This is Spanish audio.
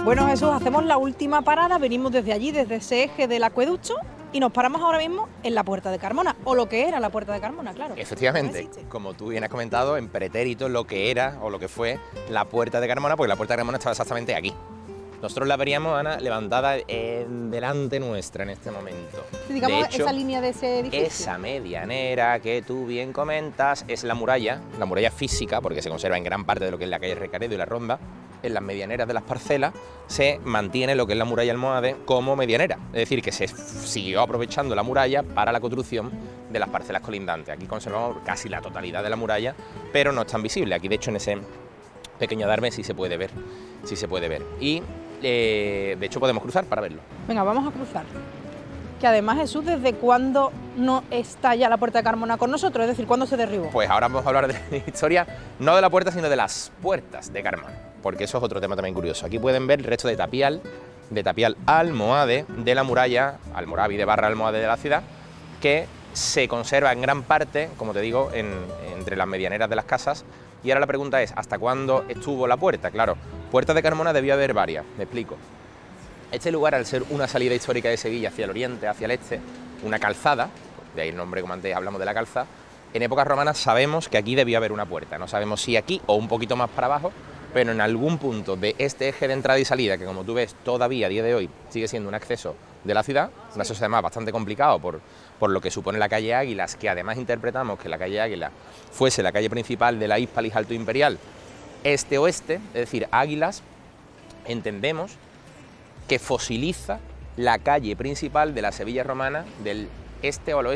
Bueno, Jesús, hacemos la última parada, venimos desde allí, desde ese eje del acueducto, y nos paramos ahora mismo en la Puerta de Carmona, o lo que era la Puerta de Carmona, claro. Efectivamente, como tú bien has comentado, en pretérito lo que era o lo que fue la Puerta de Carmona, porque la Puerta de Carmona estaba exactamente aquí. Nosotros la veríamos, Ana, levantada delante nuestra en este momento. Sí, digamos, de hecho, esa línea de ese edificio. Esa medianera que tú bien comentas es la muralla física, porque se conserva en gran parte de lo que es la calle Recaredo y la Ronda. En las medianeras de las parcelas se mantiene lo que es la muralla almohade como medianera, es decir, que se siguió aprovechando la muralla para la construcción de las parcelas colindantes. Aquí conservamos casi la totalidad de la muralla, pero no es tan visible. Aquí, de hecho, en ese pequeño adarve sí se puede ver, y de hecho podemos cruzar para verlo. Venga, vamos a cruzar. Que además, Jesús, ¿desde cuándo no está ya la Puerta de Carmona con nosotros? Es decir, ¿cuándo se derribó? Pues ahora vamos a hablar de historia, no de la puerta, sino de las puertas de Carmona, porque eso es otro tema también curioso. Aquí pueden ver el resto de tapial almohade de la muralla almorávide barra almohade de la ciudad, que se conserva en gran parte, como te digo, entre las medianeras de las casas. Y ahora la pregunta es, ¿hasta cuándo estuvo la puerta? Claro, puertas de Carmona debió haber varias, me explico. Este lugar, al ser una salida histórica de Sevilla hacia el oriente, hacia el este, una calzada, de ahí el nombre, como antes hablamos de la calzada, en épocas romanas sabemos que aquí debió haber una puerta. No sabemos si aquí o un poquito más para abajo, pero en algún punto de este eje de entrada y salida, que como tú ves todavía a día de hoy sigue siendo un acceso de la ciudad, un acceso además bastante complicado por lo que supone la calle Águilas, que además interpretamos que la calle Águilas fuese la calle principal de la Hispalis Alto Imperial este-oeste, es decir, Águilas, entendemos que fosiliza la calle principal de la Sevilla romana del este o al oeste